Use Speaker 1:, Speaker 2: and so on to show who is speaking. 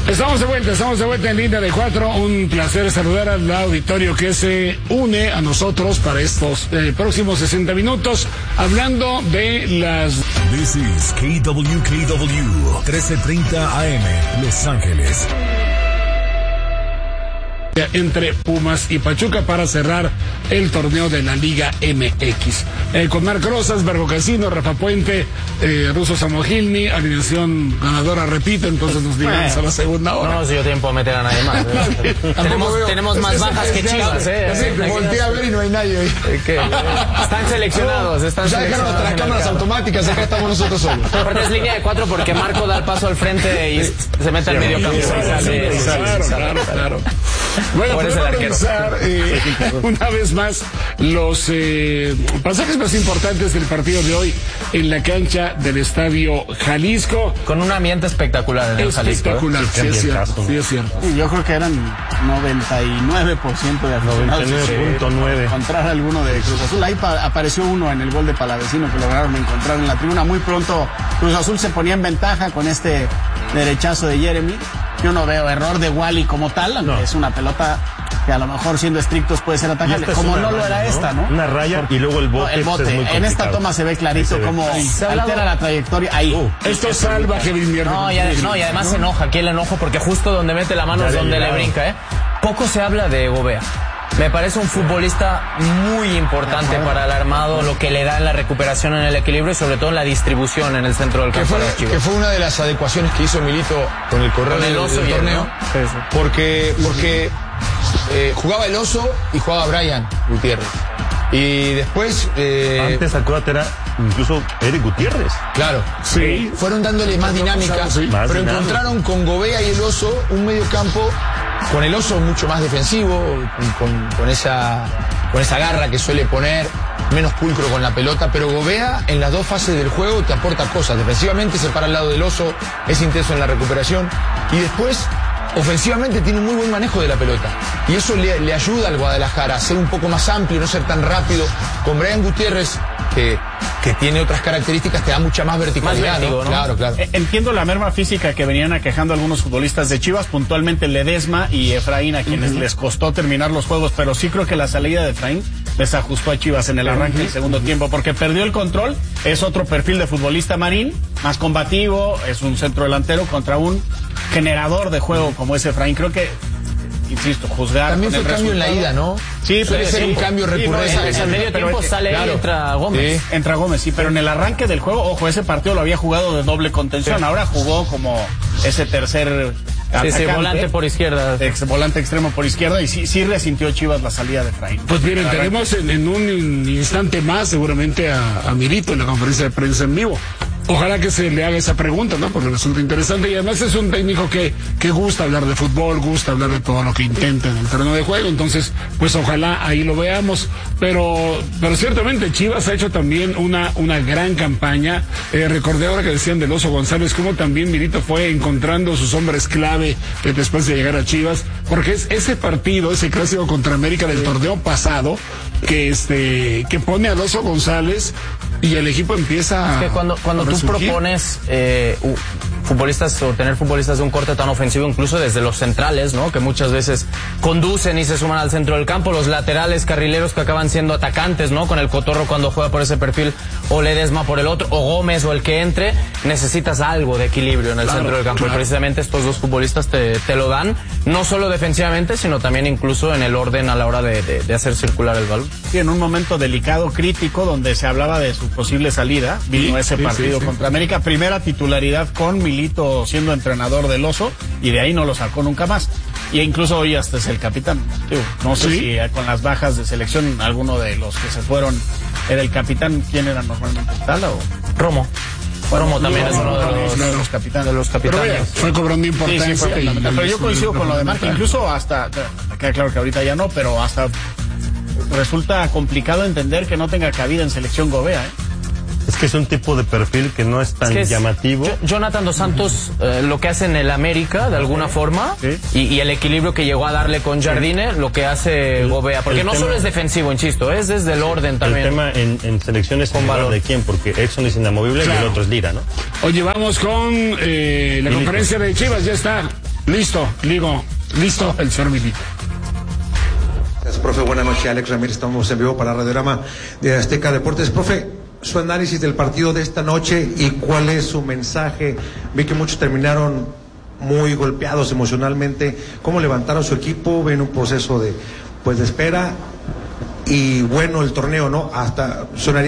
Speaker 1: Estamos de vuelta en Línea de 4. Un placer saludar al auditorio que se une a nosotros para estos próximos 60 minutos, hablando de las...
Speaker 2: This is KWKW 1330 AM, Los Ángeles.
Speaker 1: Entre Pumas y Pachuca para cerrar el torneo de la Liga MX. Con Marc Rosas, Vergo Casino, Rafa Puente, Russo Samogilny, alineación ganadora repite, entonces nos digamos a la segunda hora.
Speaker 3: No nos dio tiempo a meter a nadie más. tenemos más bajas que Chivas.
Speaker 4: Volteé a ver y no hay nadie hoy.
Speaker 3: Están seleccionados.
Speaker 4: Ya dejaron nuestras cámaras automáticas, acá estamos nosotros solos.
Speaker 3: Aparte es línea de 4 porque Marco da el paso al frente y se mete al medio campo.
Speaker 1: Claro. Bueno, pues vamos a revisar una vez más los pasajes más importantes del partido de hoy en la cancha del Estadio Jalisco.
Speaker 3: Con un ambiente espectacular en el Jalisco.
Speaker 1: Espectacular, sí es cierto.
Speaker 5: Yo creo que eran 99% de aficionados.
Speaker 4: 99.9.
Speaker 5: Encontrar alguno de Cruz Azul. Ahí apareció uno en el gol de Palavecino que lograron encontrar en la tribuna. Muy pronto Cruz Azul se ponía en ventaja con este derechazo de Jeremy. Yo no veo error de Wally como tal, aunque es una pelota que a lo mejor siendo estrictos puede ser atacable, como no lo era esta, ¿no?
Speaker 4: Una raya y luego el bote.
Speaker 5: El bote.
Speaker 4: Es muy
Speaker 5: en esta toma se ve clarito cómo altera la trayectoria. Ahí.
Speaker 1: Esto salva a Kevin Mierda.
Speaker 3: No, y además se enoja. Aquí el enojo porque justo donde mete la mano es donde le brinca, Poco se habla de Gobea. Me parece un futbolista muy importante para el armado, lo que le da en la recuperación, en el equilibrio y sobre todo en la distribución en el centro del campo.
Speaker 4: Que fue una de las adecuaciones que hizo Milito con el correr del torneo. Porque jugaba el Oso y jugaba Brian Gutiérrez. Y después...
Speaker 6: Antes, acuérdate, era incluso Eric Gutiérrez.
Speaker 4: Claro.
Speaker 1: Sí.
Speaker 4: Fueron dándole más dinámica, pero encontraron con Gobea y el Oso un medio campo, con el Oso mucho más defensivo, con esa garra que suele poner, menos pulcro con la pelota, pero Gobea en las dos fases del juego te aporta cosas. Defensivamente se para al lado del Oso, es intenso en la recuperación, y después... ofensivamente tiene un muy buen manejo de la pelota y eso le ayuda al Guadalajara a ser un poco más amplio, no ser tan rápido. Con Brian Gutiérrez, que tiene otras características, te da mucha más verticalidad.
Speaker 3: Más vértigo, ¿no?
Speaker 4: Claro.
Speaker 5: Entiendo la merma física que venían aquejando algunos futbolistas de Chivas, puntualmente Ledesma y Efraín, a quienes les costó terminar los juegos, pero sí creo que la salida de Efraín desajustó a Chivas en el arranque del segundo tiempo, porque perdió el control. Es otro perfil de futbolista Marín, más combativo, es un centro delantero contra un generador de juego como ese Efraín. Creo que, insisto, juzgar.
Speaker 4: También fue cambio en la ida, ¿no?
Speaker 5: Sí,
Speaker 4: suele ser un cambio recurrente.
Speaker 3: En medio tiempo sale y entra Gómez.
Speaker 5: Entra Gómez, sí, pero en el arranque del juego, ojo, ese partido lo había jugado de doble contención. Ahora jugó como ese tercer
Speaker 3: volante por izquierda.
Speaker 5: Volante extremo por izquierda, y sí resintió Chivas la salida de Efraín.
Speaker 1: Pues miren, tenemos en un instante más seguramente a Milito en la conferencia de prensa en vivo. Ojalá que se le haga esa pregunta, ¿no? Porque resulta interesante y además es un técnico que gusta hablar de fútbol, gusta hablar de todo lo que intenta en el terreno de juego, entonces pues ojalá ahí lo veamos, pero ciertamente Chivas ha hecho también una gran campaña. Recordé ahora que decían del Oso González, cómo también Milito fue encontrando sus hombres clave después de llegar a Chivas, porque es ese partido, ese clásico contra América del torneo pasado, que pone al Oso González y el equipo empieza
Speaker 3: a... Es que cuando tú propones futbolistas o tener futbolistas de un corte tan ofensivo, incluso desde los centrales, ¿no? Que muchas veces conducen y se suman al centro del campo, los laterales carrileros que acaban siendo atacantes, ¿no? Con el Cotorro cuando juega por ese perfil, o Ledesma por el otro, o Gómez o el que entre, necesitas algo de equilibrio en el centro del campo. Y precisamente estos dos futbolistas te lo dan, no solo defensivamente, sino también incluso en el orden a la hora de hacer circular el balón.
Speaker 5: Sí, en un momento delicado, crítico, donde se hablaba de su posible salida, vino ese partido contra América, primera titularidad con Milito siendo entrenador del Oso, y de ahí no lo sacó nunca más. Y incluso hoy hasta es el capitán. No sé si con las bajas de selección alguno de los que se fueron era el capitán. ¿Quién era normalmente? ¿Tala o
Speaker 3: Romo? Romo también es uno de los capitanes.
Speaker 1: Pero fue cobrando importancia.
Speaker 5: Sí, pero yo coincido con lo de Marco, incluso hasta, queda claro que ahorita ya no, pero hasta resulta complicado entender que no tenga cabida en selección Gobea,
Speaker 6: Es que es un tipo de perfil que no es tan llamativo.
Speaker 3: Jonathan Dos Santos, lo que hace en el América, de alguna forma, y el equilibrio que llegó a darle con Jardine, lo que hace Gobea. Porque no solo es defensivo, insisto, es desde el orden también.
Speaker 6: El tema en selecciones con valor de quién, porque Edson es inamovible y el otro es Lira, ¿no?
Speaker 1: Oye, vamos con la conferencia de Chivas, ya está Listo, el señor Milito.
Speaker 7: Gracias, profe. Buenas noches, Alex Ramírez. Estamos en vivo para Radiorama de Azteca Deportes. Profe, su análisis del partido de esta noche y cuál es su mensaje. Vi que muchos terminaron muy golpeados emocionalmente. ¿Cómo levantaron su equipo? Ven un proceso de espera y bueno el torneo, ¿no? Hasta sonaría